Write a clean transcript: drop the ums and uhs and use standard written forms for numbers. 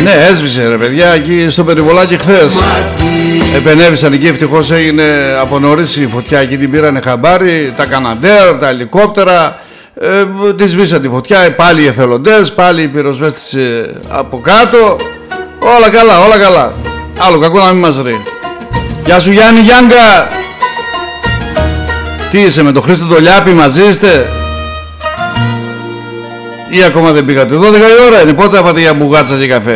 Ναι, έσβησε ρε παιδιά εκεί στο περιβολάκι χθες. Επενέβησαν εκεί, ευτυχώς έγινε από νωρίς η φωτιά εκεί, την πήρανε χαμπάρι, τα καναντέρ, τα ελικόπτερα, τη σβήσαν τη φωτιά, πάλι οι εθελοντές, πάλι οι πυροσβέστες από κάτω. Όλα καλά, όλα καλά. Άλλο κακό να μην μας ρει. Γεια σου Γιάννη Γιάνγκα. Τι είσαι με τον Χρήστο το Λιάπη, μαζί είστε? Ή ακόμα δεν πήγατε? 12 η ώρα είναι, πότε θα πάτε για μπουγάτσα και καφέ?